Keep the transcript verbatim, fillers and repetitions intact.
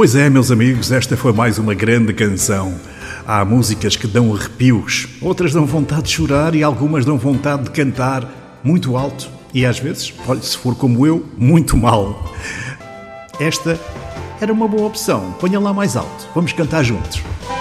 Pois é, meus amigos, esta foi mais uma grande canção. Há músicas que dão arrepios, outras dão vontade de chorar e algumas dão vontade de cantar muito alto e às vezes, olha, se for como eu, muito mal. Esta era uma boa opção. Ponha lá mais alto. Vamos cantar juntos.